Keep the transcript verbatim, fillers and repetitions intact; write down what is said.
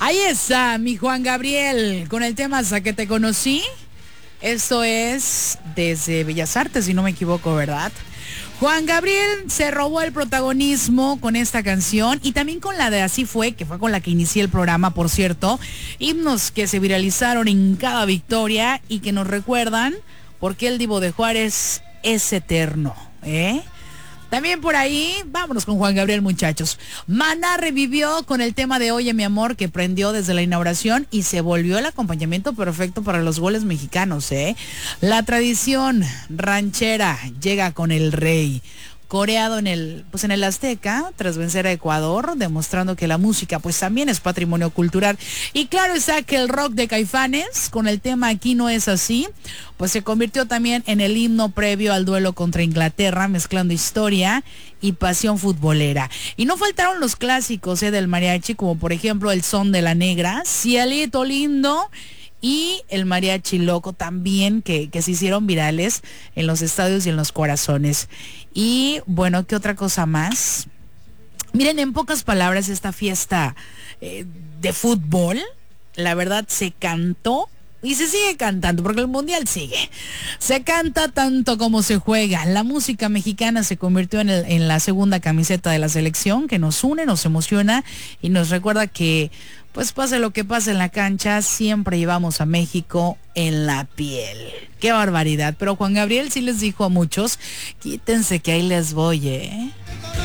Ahí está mi Juan Gabriel con el tema Hasta que te conocí. Esto es desde Bellas Artes, si no me equivoco, ¿verdad? Juan Gabriel se robó el protagonismo con esta canción y también con la de Así Fue, que fue con la que inicié el programa, por cierto. Himnos que se viralizaron en cada victoria y que nos recuerdan por qué el Divo de Juárez es eterno, ¿eh? También por ahí, vámonos con Juan Gabriel, muchachos. Maná revivió con el tema de Oye mi amor, que prendió desde la inauguración y se volvió el acompañamiento perfecto para los goles mexicanos, ¿eh? La tradición ranchera llega con el rey. Coreado en el, pues en el Azteca, tras vencer a Ecuador, demostrando que la música pues también es patrimonio cultural. Y claro está que el rock de Caifanes, con el tema Aquí no es así, pues se convirtió también en el himno previo al duelo contra Inglaterra, mezclando historia y pasión futbolera. Y no faltaron los clásicos eh, del mariachi, como por ejemplo el Son de la Negra, Cielito Lindo, y el Mariachi Loco también, que, que se hicieron virales en los estadios y en los corazones. Y bueno, ¿qué otra cosa más? Miren, en pocas palabras, esta fiesta eh, de fútbol, la verdad se cantó y se sigue cantando, porque el mundial sigue. Se canta tanto como se juega. La música mexicana se convirtió en, el, en la segunda camiseta de la selección, que nos une, nos emociona y nos recuerda que, pues pase lo que pase en la cancha, siempre llevamos a México en la piel. ¡Qué barbaridad! Pero Juan Gabriel sí les dijo a muchos, quítense que ahí les voy, ¿eh?